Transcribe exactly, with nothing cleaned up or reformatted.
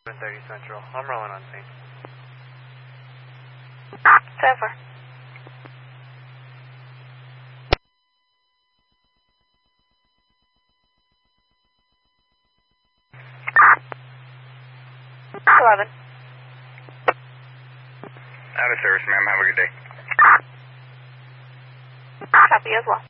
thirty Central. I'm rolling on scene. ten four. eleven. Out of service, ma'am. Have a good day. Copy as well.